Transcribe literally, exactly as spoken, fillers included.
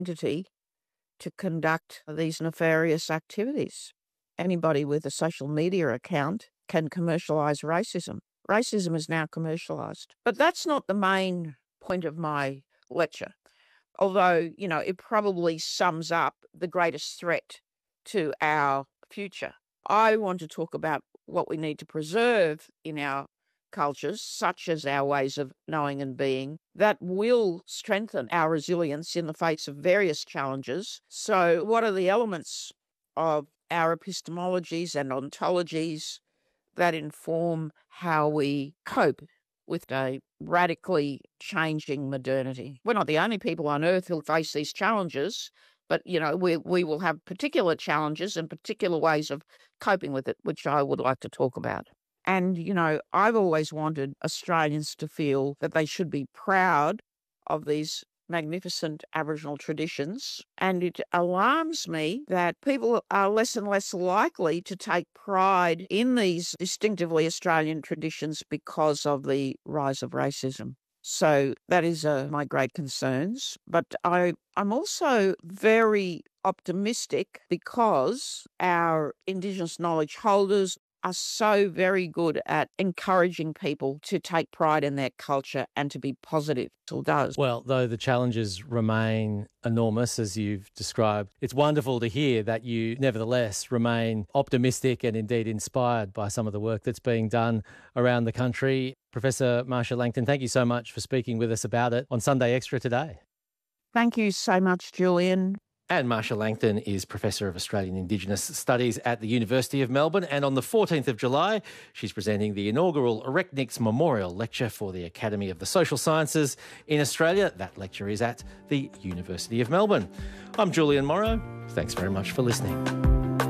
entity to conduct these nefarious activities. Anybody with a social media account can commercialise racism. Racism is now commercialised. But that's not the main point of my lecture, although, you know, it probably sums up the greatest threat to our future. I want to talk about what we need to preserve in our cultures, such as our ways of knowing and being, that will strengthen our resilience in the face of various challenges. So what are the elements of our epistemologies and ontologies that inform how we cope with a radically changing modernity? We're not the only people on earth who'll face these challenges, but, you know, we we will have particular challenges and particular ways of coping with it, which I would like to talk about. And, you know, I've always wanted Australians to feel that they should be proud of these magnificent Aboriginal traditions. And it alarms me that people are less and less likely to take pride in these distinctively Australian traditions because of the rise of racism. So that is uh, my great concerns. But I, I'm also very optimistic because our Indigenous knowledge holders are so very good at encouraging people to take pride in their culture and to be positive. It still does. Well, though the challenges remain enormous, as you've described, it's wonderful to hear that you nevertheless remain optimistic and indeed inspired by some of the work that's being done around the country. Professor Marsha Langton, thank you so much for speaking with us about it on Sunday Extra today. Thank you so much, Julian. And Marsha Langton is Professor of Australian Indigenous Studies at the University of Melbourne. And on the fourteenth of July, she's presenting the inaugural Erecnix Memorial Lecture for the Academy of the Social Sciences in Australia. That lecture is at the University of Melbourne. I'm Julian Morrow. Thanks very much for listening.